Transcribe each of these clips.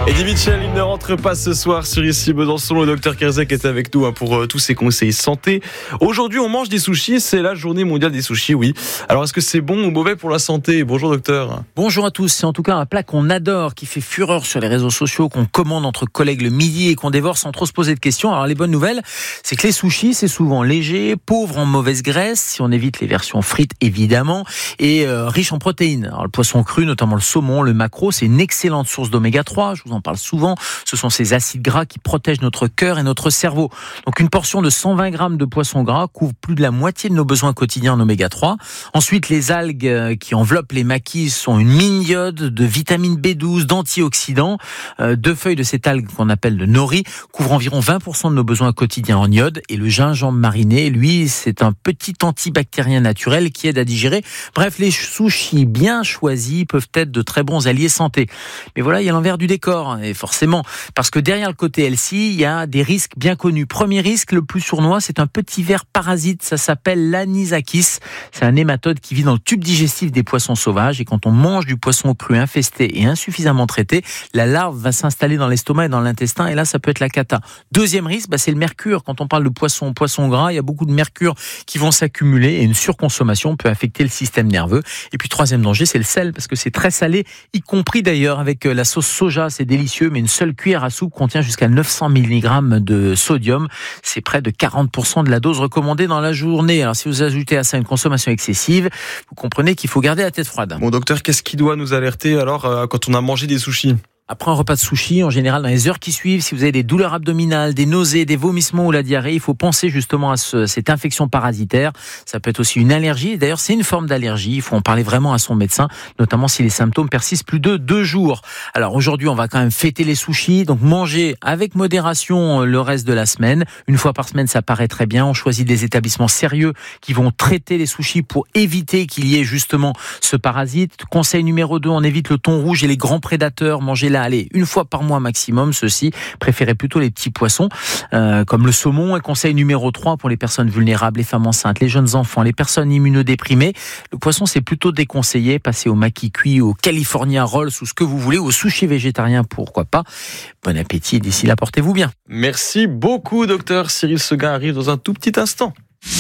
Eddie Mitchell, il ne rentre pas ce soir sur Ici Besançon. Le docteur Kerzek est avec nous pour tous ses conseils santé. Aujourd'hui, on mange des sushis. C'est la journée mondiale des sushis, oui. Alors, est-ce que c'est bon ou mauvais pour la santé ? Bonjour, docteur. Bonjour à tous. C'est en tout cas un plat qu'on adore, qui fait fureur sur les réseaux sociaux, qu'on commande entre collègues le midi et qu'on dévore sans trop se poser de questions. Alors, les bonnes nouvelles, c'est que les sushis, c'est souvent léger, pauvre en mauvaise graisse, si on évite les versions frites, évidemment, et riche en protéines. Alors, le poisson cru, notamment le saumon, le maquereau, c'est une excellente source d'oméga 3. Je vous en parle souvent. Ce sont ces acides gras qui protègent notre cœur et notre cerveau. Donc, une portion de 120 grammes de poisson gras couvre plus de la moitié de nos besoins quotidiens en oméga 3. Ensuite, les algues qui enveloppent les maquis sont une mine d'iode, de vitamine B12, d'antioxydants. 2 feuilles de cette algue qu'on appelle le nori couvrent environ 20% de nos besoins quotidiens en iode. Et le gingembre mariné, lui, c'est un petit antibactérien naturel qui aide à digérer. Bref, les sushis bien choisis peuvent être de très bons alliés santé. Mais voilà, il y a l'envers du décor, et forcément, parce que derrière le côté healthy, il y a des risques bien connus. Premier risque, le plus sournois, c'est un petit ver parasite, ça s'appelle l'anisakis. C'est un nématode qui vit dans le tube digestif des poissons sauvages, et quand on mange du poisson cru infesté et insuffisamment traité, la larve va s'installer dans l'estomac et dans l'intestin, et là, ça peut être la cata. Deuxième risque, c'est le mercure. Quand on parle de poisson gras, il y a beaucoup de mercure qui vont s'accumuler, et une surconsommation peut affecter le système nerveux. Et puis, troisième danger, c'est le sel, parce que c'est très salé, y compris d'ailleurs avec la sauce soja, c'est délicieux, mais une seule cuillère à soupe contient jusqu'à 900 mg de sodium. C'est près de 40% de la dose recommandée dans la journée. Alors, si vous ajoutez à ça une consommation excessive, vous comprenez qu'il faut garder la tête froide. Bon, docteur, qu'est-ce qui doit nous alerter alors quand on a mangé des sushis ? Après un repas de sushi, en général, dans les heures qui suivent, si vous avez des douleurs abdominales, des nausées, des vomissements ou la diarrhée, il faut penser justement à cette infection parasitaire. Ça peut être aussi une allergie. D'ailleurs, c'est une forme d'allergie. Il faut en parler vraiment à son médecin, notamment si les symptômes persistent plus de 2 jours. Alors aujourd'hui, on va quand même fêter les sushis, donc manger avec modération le reste de la semaine. Une fois par semaine, ça paraît très bien. On choisit des établissements sérieux qui vont traiter les sushis pour éviter qu'il y ait justement ce parasite. Conseil numéro 2, on évite le thon rouge et les grands prédateurs. Mangez-la, allez, une fois par mois maximum, ceux-ci. Préférez plutôt les petits poissons, comme le saumon. Et conseil numéro 3 pour les personnes vulnérables, les femmes enceintes, les jeunes enfants, les personnes immunodéprimées. Le poisson, c'est plutôt déconseillé. Passez au maki cuit, au California Rolls ou ce que vous voulez, au sushi végétarien, pourquoi pas. Bon appétit, d'ici là, portez-vous bien. Merci beaucoup, docteur. Cyril Seguin arrive dans un tout petit instant.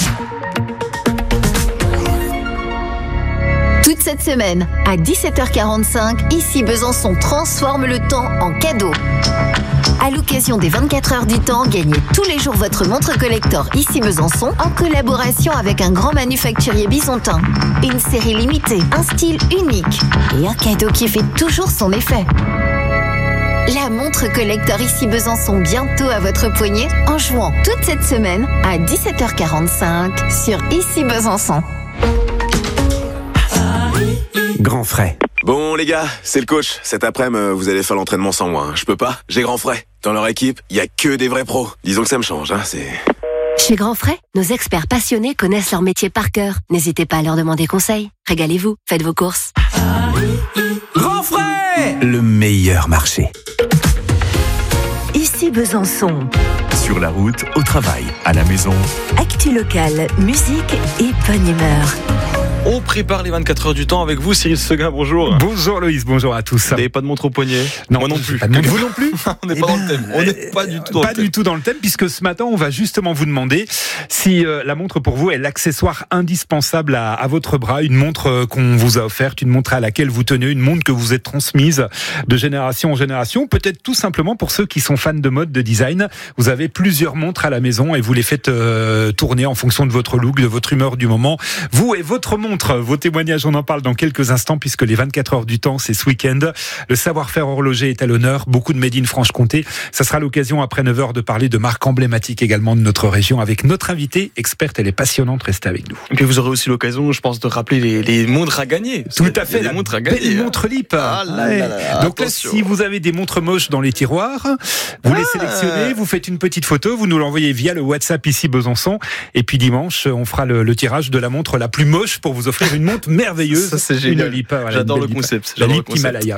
Toute cette semaine, à 17h45, Ici Besançon transforme le temps en cadeau. À l'occasion des 24 heures du temps, gagnez tous les jours votre montre collector Ici Besançon en collaboration avec un grand manufacturier bisontin. Une série limitée, un style unique et un cadeau qui fait toujours son effet. La montre collector Ici Besançon bientôt à votre poignet en jouant toute cette semaine à 17h45 sur Ici Besançon. Grand frais. Bon les gars, c'est le coach. Cet après-midi, vous allez faire l'entraînement sans moi. Je peux pas, j'ai Grand frais. Dans leur équipe, il y a que des vrais pros. Disons que ça me change, c'est... Chez Grand Frais, nos experts passionnés connaissent leur métier par cœur. N'hésitez pas à leur demander conseil. Régalez-vous, faites vos courses. Grand frais, le meilleur marché. Ici Besançon. Sur la route, au travail, à la maison. Actu locale, musique et bonne humeur. On prépare les 24 heures du temps avec vous, Cyril Seguin, bonjour. Bonjour Loïs, bonjour à tous. Vous n'avez pas de montre au poignet ? Non, moi non plus. Vous non plus ? On n'est pas dans le thème. On n'est pas du tout dans le thème. Pas du tout dans le thème, puisque ce matin, on va justement vous demander si la montre pour vous est l'accessoire indispensable à votre bras, une montre qu'on vous a offerte, une montre à laquelle vous tenez, une montre que vous êtes transmise de génération en génération, peut-être tout simplement pour ceux qui sont fans de mode, de design. Vous avez plusieurs montres à la maison et vous les faites tourner en fonction de votre look, de votre humeur du moment. Vous et votre montre, vos témoignages, on en parle dans quelques instants puisque les 24 heures du temps, c'est ce week-end. Le savoir-faire horloger est à l'honneur, beaucoup de Made in Franche-Comté. Ça sera l'occasion après 9h de parler de marques emblématiques également de notre région avec notre invitée experte, elle est passionnante, restez avec nous. Et puis vous aurez aussi l'occasion, je pense, de rappeler les montres à gagner. Tout à fait, les montres à gagner. Belle montre Lip. Ah là là là, donc attention. là, si vous avez des montres moches dans les tiroirs, vous les sélectionnez, vous faites une petite photo, vous nous l'envoyez via le WhatsApp Ici Besançon, et puis dimanche, on fera le tirage de la montre la plus moche pour vous offrir une montre merveilleuse. Ça, c'est génial. Une Lip, voilà, J'adore une le belle Lip. concept. La Lip Himalaya.